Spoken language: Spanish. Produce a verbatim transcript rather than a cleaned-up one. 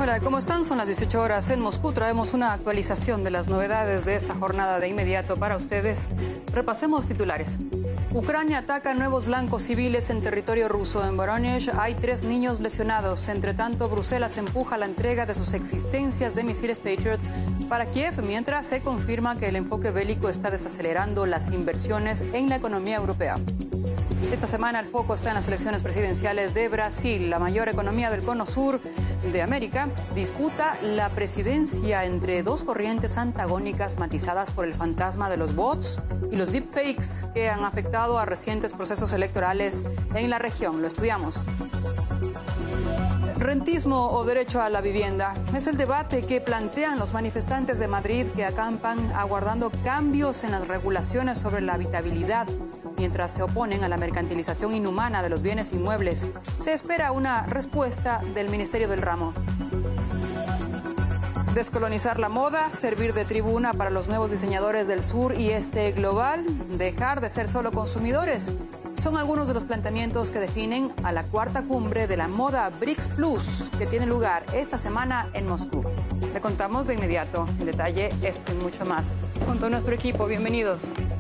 Hola, ¿cómo están? Son las dieciocho horas en Moscú. Traemos una actualización de las novedades de esta jornada de inmediato para ustedes. Repasemos titulares. Ucrania ataca nuevos blancos civiles en territorio ruso. En Voronezh hay tres niños lesionados. Entre tanto, Bruselas empuja la entrega de sus existencias de misiles Patriot para Kiev, mientras se confirma que el enfoque bélico está desacelerando las inversiones en la economía europea. Esta semana el foco está en las elecciones presidenciales de Brasil. La mayor economía del cono sur de América disputa la presidencia entre dos corrientes antagónicas matizadas por el fantasma de los bots y los deepfakes que han afectado a recientes procesos electorales en la región. Lo estudiamos. ¿Rentismo o derecho a la vivienda? Es el debate que plantean los manifestantes de Madrid que acampan aguardando cambios en las regulaciones sobre la habitabilidad, mientras se oponen a la mercantilización inhumana de los bienes inmuebles. Se espera una respuesta del Ministerio del Ramo. Descolonizar la moda, servir de tribuna para los nuevos diseñadores del sur y este global, dejar de ser solo consumidores. Son algunos de los planteamientos que definen a la cuarta cumbre de la moda BRICS Plus, que tiene lugar esta semana en Moscú. Le contamos de inmediato en detalle esto y mucho más. Junto a nuestro equipo, bienvenidos.